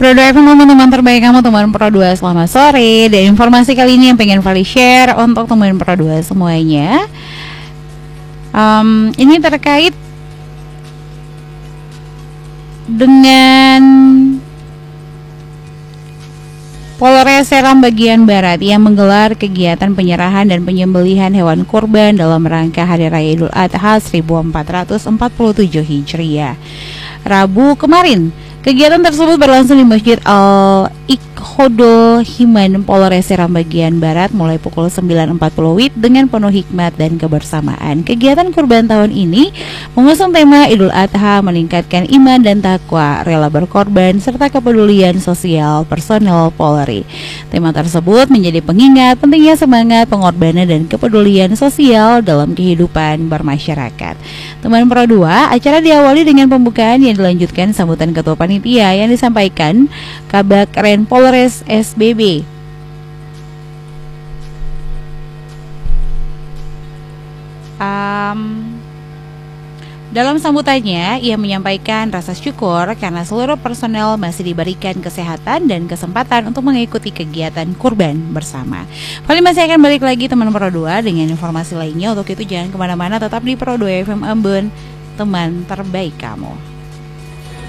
Pro 2 FM, teman-teman terbaik kamu, teman Pro 2, selamat sore. Dan informasi kali ini yang pengen Vali share untuk teman Pro 2 semuanya, ini terkait dengan Polres Seram bagian Barat yang menggelar kegiatan penyerahan dan penyembelihan hewan kurban dalam rangka Hari Raya Idul Adha 1447 Hijriah. Rabu kemarin, kegiatan tersebut berlangsung di Masjid Al-Iqhodul Himan Polres Seram bagian Barat mulai pukul 9.40 WIB dengan penuh hikmat dan kebersamaan. Kegiatan kurban tahun ini mengusung tema Idul Adha, meningkatkan iman dan takwa, rela berkorban, serta kepedulian sosial personel Polri. Tema tersebut menjadi pengingat pentingnya semangat pengorbanan dan kepedulian sosial dalam kehidupan bermasyarakat. Teman Pro 2, acara diawali dengan pembukaan yang dilanjutkan sambutan Ketua Panitia yang disampaikan Kabak Ren Polres SBB. Dalam sambutannya, ia menyampaikan rasa syukur karena seluruh personel masih diberikan kesehatan dan kesempatan untuk mengikuti kegiatan kurban bersama. Vali masih akan balik lagi teman Pro 2 dengan informasi lainnya. Untuk itu jangan kemana-mana, tetap di Pro 2 FM Ambon, teman terbaik kamu.